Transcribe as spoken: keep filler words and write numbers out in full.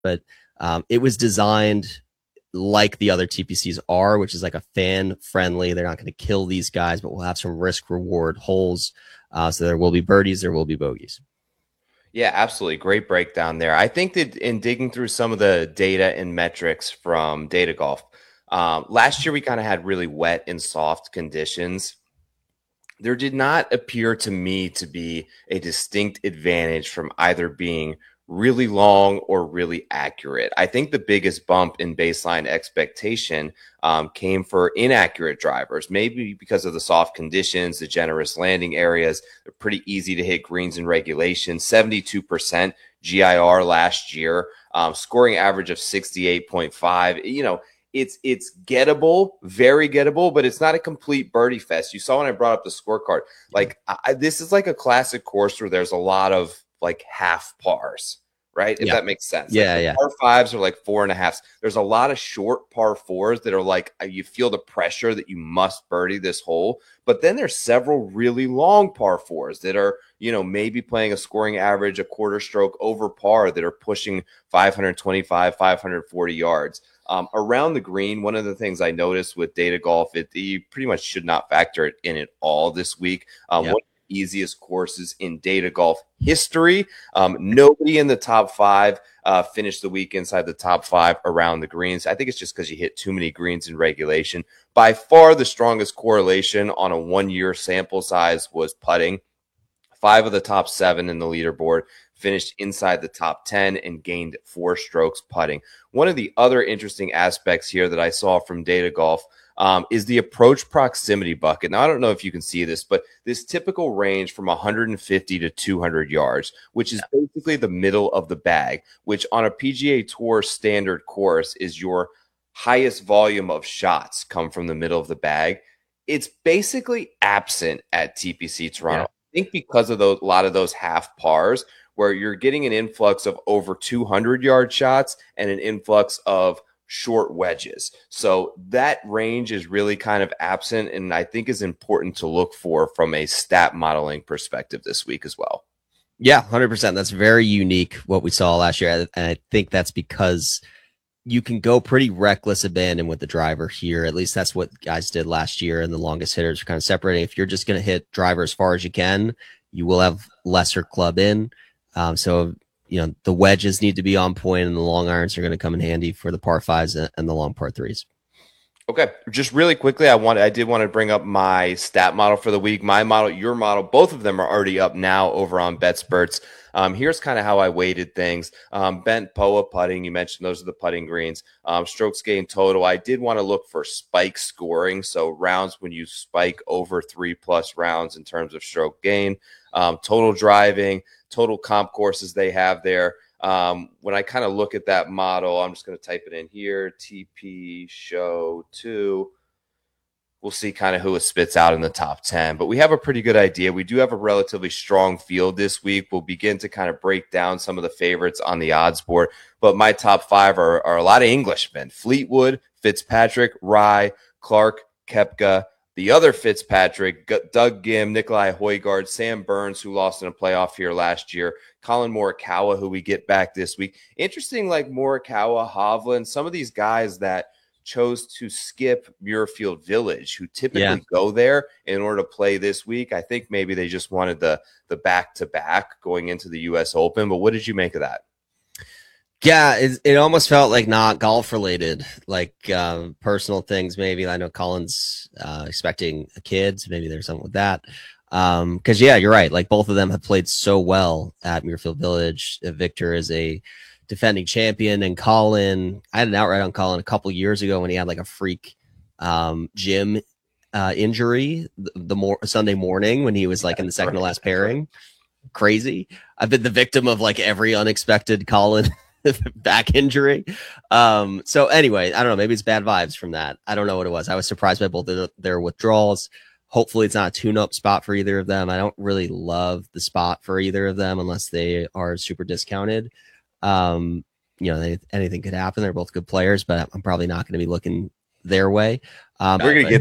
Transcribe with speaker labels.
Speaker 1: but um, it was designed like the other T P Cs are, which is like a fan friendly. They're not going to kill these guys, but we'll have some risk reward holes. Uh, so there will be birdies, there will be bogeys.
Speaker 2: Yeah, absolutely. Great breakdown there. I think that in digging through some of the data and metrics from Data Golf, um, last year we kind of had really wet and soft conditions. There did not appear to me to be a distinct advantage from either being really long or really accurate. I think the biggest bump in baseline expectation um, came for inaccurate drivers, maybe because of the soft conditions, the generous landing areas. They're pretty easy to hit greens in regulation. seventy-two percent G I R last year, um, scoring average of sixty-eight point five. You know, it's it's gettable, very gettable, but it's not a complete birdie fest. You saw when I brought up the scorecard, like I, this is like a classic course where there's a lot of like half pars, right? If
Speaker 1: Yeah.
Speaker 2: that makes sense.
Speaker 1: Yeah.
Speaker 2: Like the
Speaker 1: Yeah.
Speaker 2: par fives are like four and a half. There's a lot of short par fours that are like you feel the pressure that you must birdie this hole. But then there's several really long par fours that are, you know, maybe playing a scoring average, a quarter stroke over par that are pushing five twenty-five, five forty yards. Um, around the green, one of the things I noticed with Data Golf, it you pretty much should not factor it in at all this week. Um,
Speaker 1: Yep.
Speaker 2: One of the easiest courses in Data Golf history. Um, nobody in the top five uh, finished the week inside the top five around the greens. I think it's just because you hit too many greens in regulation. By far, the strongest correlation on a one-year sample size was putting. Five of the top seven in the leaderboard finished inside the top ten and gained four strokes putting. One of the other interesting aspects here that I saw from Data Golf um, is the approach proximity bucket. Now, I don't know if you can see this, but this typical range from one fifty to two hundred yards, which is basically the middle of the bag, which on a P G A Tour standard course is your highest volume of shots come from the middle of the bag. It's basically absent at T P C Toronto.
Speaker 1: Yeah.
Speaker 2: I think because of those, a lot of those half pars where you're getting an influx of over two hundred yard shots and an influx of short wedges. So that range is really kind of absent, and I think is important to look for from a stat modeling perspective this week as well.
Speaker 1: Yeah, one hundred percent. That's very unique what we saw last year. And I think that's because you can go pretty reckless abandon with the driver here. At least that's what guys did last year, and the longest hitters are kind of separating. If you're just going to hit driver as far as you can, you will have lesser club in. Um, so, you know, the wedges need to be on point, and the long irons are going to come in handy for the par fives and the long par threes.
Speaker 2: Okay, just really quickly, I want I did want to bring up my stat model for the week. My model, your model, both of them are already up now over on BetSperts. Um, here's kind of how I weighted things. Um, bent P O A putting, you mentioned those are the putting greens. Um, strokes gained total. I did want to look for spike scoring, so rounds when you spike over three plus rounds in terms of stroke gain. Um, total driving, total comp courses they have there. Um, when I kind of look at that model, I'm just going to type it in here, T P show two. We'll see kind of who it spits out in the top ten, but we have a pretty good idea. We do have a relatively strong field this week. We'll begin to kind of break down some of the favorites on the odds board, but my top five are, are a lot of Englishmen: Fleetwood, Fitzpatrick, Rye, Clark, Koepka. The other Fitzpatrick, Doug Ghim, Nikolai Højgaard, Sam Burns, who lost in a playoff here last year, Colin Morikawa, who we get back this week. Interesting, like Morikawa, Hovland, some of these guys that chose to skip Muirfield Village, who typically
Speaker 1: Yeah.
Speaker 2: go there in order to play this week. I think maybe they just wanted the the back-to-back going into the U S Open, but what did you make of that?
Speaker 1: Yeah, it, it almost felt like not golf related, like um, personal things. Maybe I know Colin's uh, expecting a kid, so maybe there's something with that. Um, because yeah, you're right. Like both of them have played so well at Muirfield Village. Victor is a defending champion, and Colin, I had an outright on Colin a couple years ago when he had like a freak um, gym uh, injury the, the more Sunday morning when he was like in the second to last pairing. Crazy. I've been the victim of like every unexpected Colin back injury. Um, so anyway, I don't know. Maybe it's bad vibes from that. I don't know what it was. I was surprised by both of their withdrawals. Hopefully it's not a tune-up spot for either of them. I don't really love the spot for either of them unless they are super discounted. Um, you know, they, anything could happen. They're both good players, but I'm probably not going to be looking their way. Um,
Speaker 2: We're going to get